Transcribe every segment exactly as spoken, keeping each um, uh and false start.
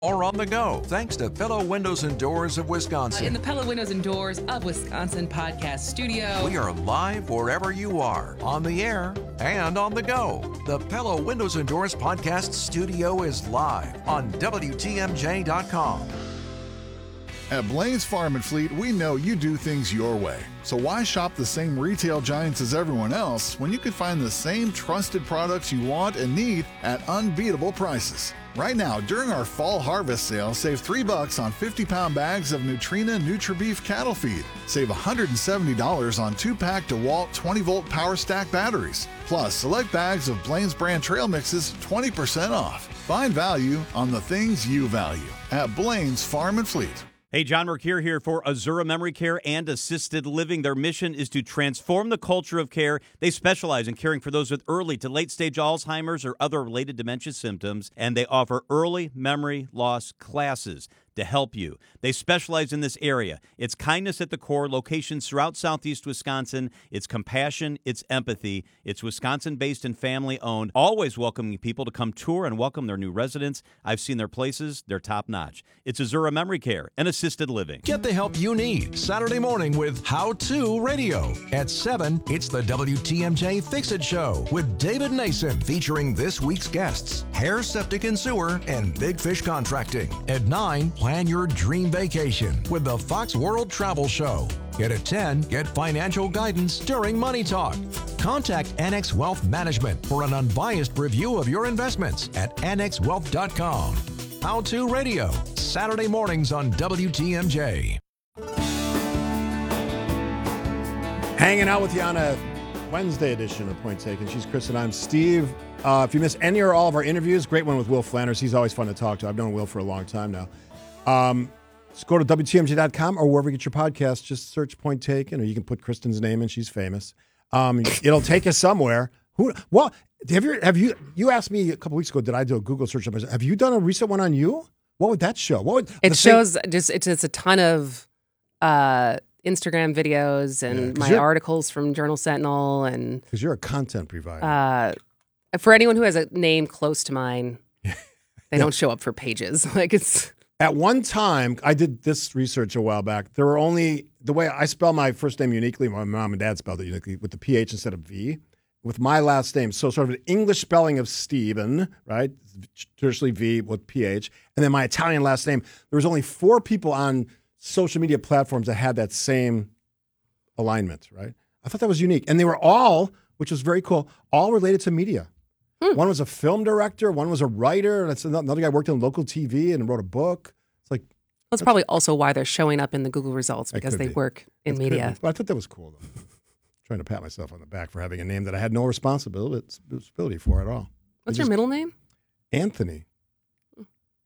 or on the go, thanks to Pella Windows and Doors of Wisconsin. In the Pella Windows and Doors of Wisconsin podcast studio. We are live wherever you are, on the air and on the go. The Pella Windows and Doors podcast studio is live on W T M J dot com. At Blaine's Farm and Fleet, we know you do things your way. So why shop the same retail giants as everyone else when you can find the same trusted products you want and need at unbeatable prices? Right now, during our fall harvest sale, save three bucks on fifty-pound bags of Nutrena NutriBeef cattle feed. Save one hundred seventy dollars on two-pack DeWalt twenty-volt Power Stack batteries. Plus, select bags of Blaine's brand trail mixes twenty percent off. Find value on the things you value at Blaine's Farm and Fleet. Hey, John Mercure here for Azura Memory Care and Assisted Living. Their mission is to transform the culture of care. They specialize in caring for those with early to late-stage Alzheimer's or other related dementia symptoms, and they offer early memory loss classes to help you. They specialize in this area. It's kindness at the core, locations throughout southeast Wisconsin. It's compassion, it's empathy. It's Wisconsin-based and family-owned, always welcoming people to come tour and welcome their new residents. I've seen their places. They're top-notch. It's Azura Memory Care and Assisted Living. Get the help you need Saturday morning with How To Radio. At seven, it's the W T M J Fix-It Show with David Nason, featuring this week's guests, Hair, Septic and Sewer, and Big Fish Contracting. At nine, plan your dream vacation with the Fox World Travel Show. Get at ten, get financial guidance during Money Talk. Contact Annex Wealth Management for an unbiased review of your investments at annex wealth dot com. How To Radio, Saturday mornings on W T M J. Hanging out with you on a Wednesday edition of Point Taken. She's Chris and I'm Steve. Uh, if you miss any or all of our interviews, great one with Will Flanders. He's always fun to talk to. I've known Will for a long time now. Um, just go to W T M J dot com or wherever you get your podcast. Just search Point Taken, or you can put Kristen's name in. She's famous. Um, it'll take us somewhere. Who? Well, have you? Have you? You asked me a couple weeks ago. Did I do a Google search? Have you done a recent one on you? What would that show? What would it shows? Thing? Just it's, it's a ton of uh, Instagram videos and yeah, my articles from Journal Sentinel, and because you're a content provider. Uh, for anyone who has a name close to mine, they yeah. don't show up for pages. Like it's. At one time, I did this research a while back. There were only, the way I spell my first name uniquely, my mom and dad spelled it uniquely with the P H instead of V, with my last name. So sort of an English spelling of Stephen, right? Traditionally V with P H. And then my Italian last name. There was only four people on social media platforms that had that same alignment, right? I thought that was unique. And they were all, which was very cool, all related to media. Hmm. One was a film director. One was a writer. That's another guy worked on local T V and wrote a book. It's like well, that's probably also why they're showing up in the Google results, because they be. work in that's media. But I thought that was cool, though. Trying to pat myself on the back for having a name that I had no responsibility responsibility for at all. What's your middle name? Anthony. You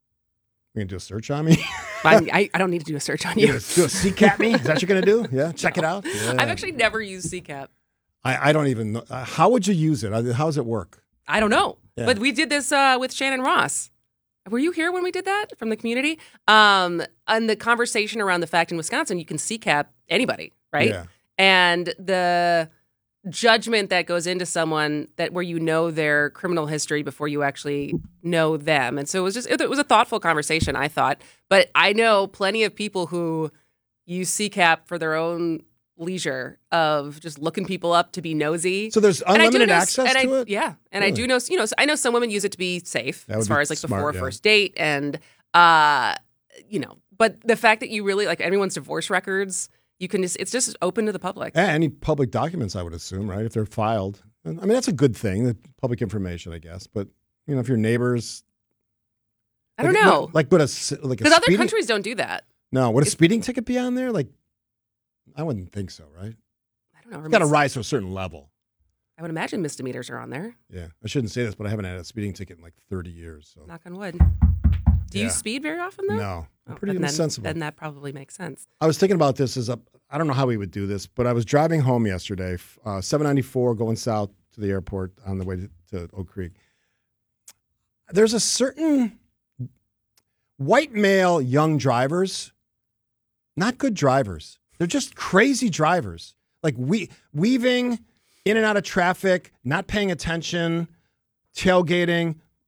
gonna do a search on me? I, I don't need to do a search on you. You do a C CAP me? Is that what you're gonna do? Yeah, check no. it out. Yeah. I've actually never used C CAP. I, I don't even know. Uh, how would you use it? How does it work? I don't know. Yeah. But we did this uh, with Shannon Ross. Were you here when we did that from the community? Um, and the conversation around the fact in Wisconsin, you can C CAP anybody, right? Yeah. And the judgment that goes into someone that where you know their criminal history before you actually know them. And so it was just, it was a thoughtful conversation, I thought. But I know plenty of people who use C CAP for their own leisure of just looking people up to be nosy. So there's unlimited know, access and to I, it? Yeah. And really? I do know, you know, I know some women use it to be safe as far as like smart, before yeah. first date. And, uh, you know, but the fact that you really, like everyone's divorce records, you can just, it's just open to the public. Yeah, any public documents, I would assume, right? If they're filed. I mean, that's a good thing, the public information, I guess. But, you know, if your neighbors. I don't like, know. What, like, would a, like Because other countries don't do that. No. Would a speeding ticket be on there? Like, I wouldn't think so, right? I don't know. It's got to rise to a certain level. I would imagine misdemeanors are on there. Yeah. I shouldn't say this, but I haven't had a speeding ticket in like thirty years. So. Knock on wood. Do yeah. you speed very often, though? No. I'm oh, pretty then, insensible. Then that probably makes sense. I was thinking about this as a, I don't know how we would do this, but I was driving home yesterday, uh, seven ninety-four going south to the airport on the way to, to Oak Creek. There's a certain white male young drivers, not good drivers. They're just crazy drivers, like we weaving in and out of traffic, not paying attention, tailgating.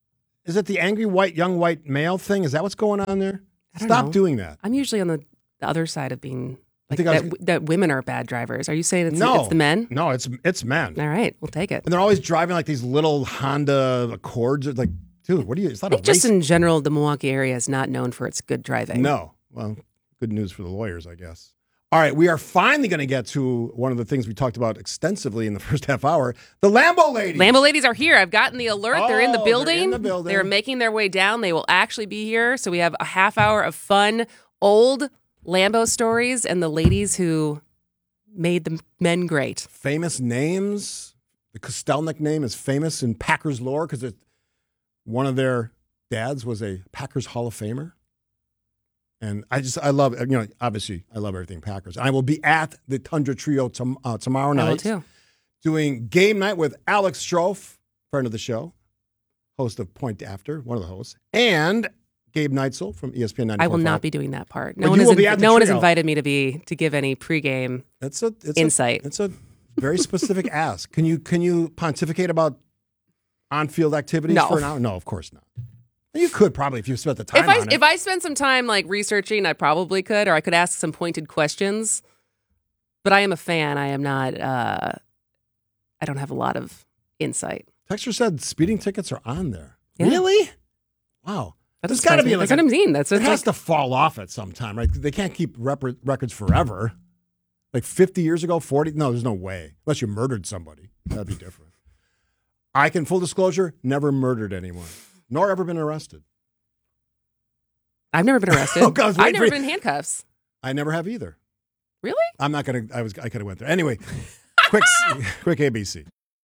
Is it the angry white, young white male thing? Is that what's going on there? I don't Stop know. doing that. I'm usually on the, the other side of being like I think I that, was- that women are bad drivers. Are you saying it's, no, it's the men? No, it's it's men. All right, we'll take it. And they're always driving like these little Honda Accords. Like, dude, what are you? It's not I a think just race. in general, the Milwaukee area is not known for its good driving. No. Well, good news for the lawyers, I guess. All right, we are finally going to get to one of the things we talked about extensively in the first half hour, the Lambo ladies. Lambo ladies are here. I've gotten the alert. they're in the Oh, building. they're in the building. They're making their way down. They will actually be here. So we have a half hour of fun, old Lambo stories and the ladies who made the men great. Famous names. The Kostelnik name is famous in Packers lore because one of their dads was a Packers Hall of Famer. And I just, I love, you know, obviously, I love everything Packers. I will be at the Tundra Trio tom, uh, tomorrow night. I will too. Doing game night with Alex Strofe, friend of the show, host of Point After, one of the hosts, and Gabe Neitzel from E S P N ninety-four point five. I will not be doing that part. No But one, you has, will be inv- at the no one has trio. invited me to be to give any pregame It's a it's insight. A, it's a very specific ask. Can you can you pontificate about on-field activities No. for an hour? No, of course not. You could probably if you spent the time If I on it. if I spent some time like researching, I probably could, or I could ask some pointed questions. But I am a fan. I am not. Uh, I don't have a lot of insight. Texter said speeding tickets are on there. Yeah. Really? Wow. That There's got to surprised be me. like That's a- what I'm saying. That's It it's has like, to fall off at some time, right? They can't keep rep- records forever. Like fifty years ago, forty? No, there's no way. Unless you murdered somebody. That'd be different. I can, full disclosure, never murdered anyone, nor ever been arrested. I've never been arrested. Oh, God, I was I've waiting never for been in handcuffs. I never have either. Really? I'm not going to, I was, I could have went there. Anyway, quick, quick A B C.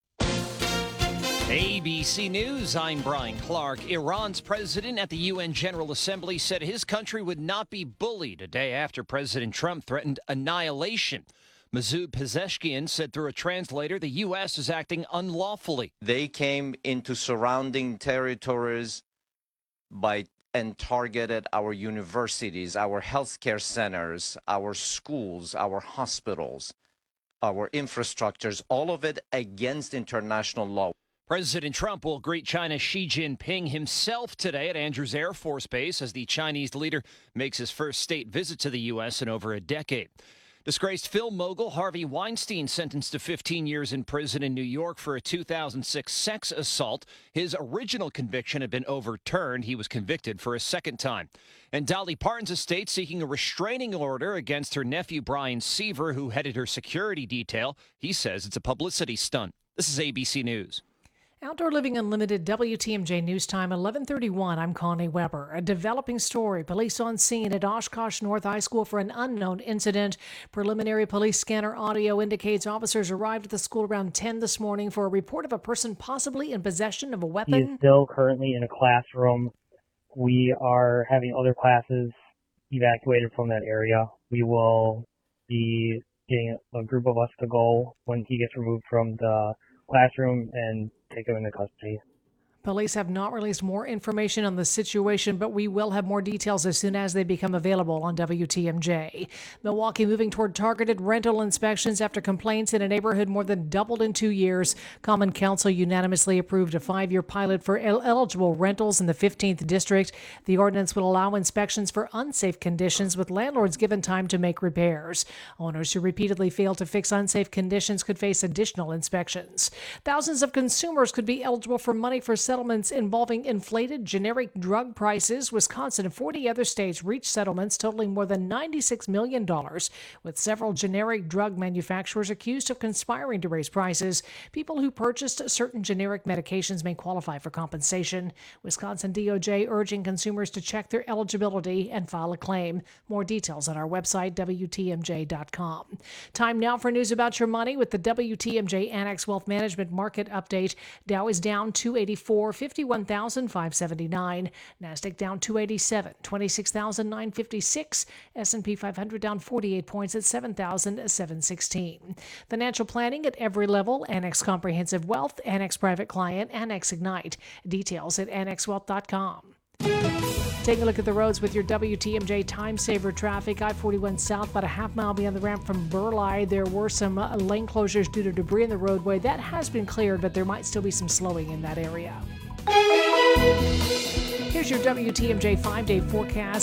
A B C News, I'm Brian Clark. Iran's president at the U N General Assembly said his country would not be bullied a day after President Trump threatened annihilation. Masoud Pezeshkian said through a translator the U S is acting unlawfully. They came into surrounding territories by and targeted our universities, our healthcare centers, our schools, our hospitals, our infrastructures, all of it against international law. President Trump will greet China's Xi Jinping himself today at Andrews Air Force Base as the Chinese leader makes his first state visit to the U S in over a decade. Disgraced film mogul Harvey Weinstein sentenced to fifteen years in prison in New York for a two thousand six sex assault. His original conviction had been overturned. He was convicted for a second time. And Dolly Parton's estate seeking a restraining order against her nephew Brian Seaver, who headed her security detail. He says it's a publicity stunt. This is A B C News. Outdoor Living Unlimited, W T M J News Time, eleven thirty-one. I'm Connie Weber. A developing story. Police on scene at Oshkosh North High School for an unknown incident. Preliminary police scanner audio indicates officers arrived at the school around ten this morning for a report of a person possibly in possession of a He weapon. is still currently in a classroom. We are having other classes evacuated from that area. We will be getting a group of us to go when he gets removed from the classroom and take him into custody. Police have not released more information on the situation, but we will have more details as soon as they become available on W T M J. Milwaukee moving toward targeted rental inspections after complaints in a neighborhood more than doubled in two years. Common Council unanimously approved a five-year pilot for el- eligible rentals in the fifteenth District. The ordinance would allow inspections for unsafe conditions with landlords given time to make repairs. Owners who repeatedly fail to fix unsafe conditions could face additional inspections. Thousands of consumers could be eligible for money for settlements involving inflated generic drug prices. Wisconsin and forty other states reached settlements totaling more than ninety-six million dollars, with several generic drug manufacturers accused of conspiring to raise prices. People who purchased certain generic medications may qualify for compensation. Wisconsin D O J urging consumers to check their eligibility and file a claim. More details on our website, W T M J dot com. Time now for news about your money with the W T M J Annex Wealth Management Market Update. Dow is down two eighty-four, fifty-one thousand five hundred seventy-nine. Nasdaq down two eighty-seven, twenty-six thousand nine hundred fifty-six. S and P five hundred down forty-eight points at seven thousand seven hundred sixteen. Financial planning at every level. Annex Comprehensive Wealth, Annex Private Client, Annex Ignite. Details at annex wealth dot com. Take a look at the roads with your W T M J Time Saver traffic. I forty-one south, about a half mile beyond the ramp from Burleigh. There were some uh, lane closures due to debris in the roadway. That has been cleared, but there might still be some slowing in that area. Here's your W T M J five-day forecast.